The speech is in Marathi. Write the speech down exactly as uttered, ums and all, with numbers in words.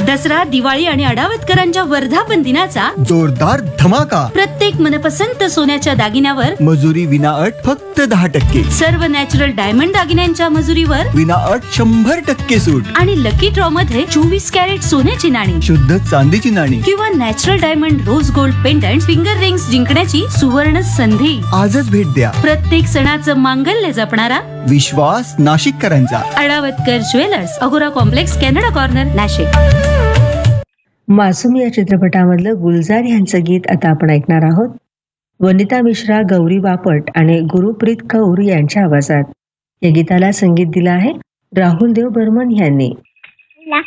दसरा, दिवाळी आणि अडावतकरांच्या वर्धापन दिनाचा जोरदार धमाका. प्रत्येक मनपसंत सोन्याच्या दागिन्यावर मजुरी विना अट फक्त दहा टक्के. सर्व नॅचरल डायमंड दागिन्यांच्या मजुरीवर विना अट शंभर टक्के सूट. आणि लकी ड्रॉ मध्ये चोवीस कॅरेट सोन्याची नाणी शुद्ध चांदीची नाणी किंवा natural diamond rose gold pendant finger rings जिंकण्याची सुवर्ण संधी. आजच भेट द्या. प्रत्येक सणाचं मांगल्य जपणारा विश्वास नाशिककरांचा. अडावतकर ज्वेलर्स, अगोरा कॉम्प्लेक्स, कॅनडा कॉर्नर, नाशिक. मासूम या चित्रपटामधलं गुलजार यांचं गीत आता आपण ऐकणार आहोत. वनिता मिश्रा, गौरी बापट आणि गुरुप्रीत कौर यांच्या आवाजात. या गीताला संगीत दिलं आहे राहुल देव बर्मन यांनी.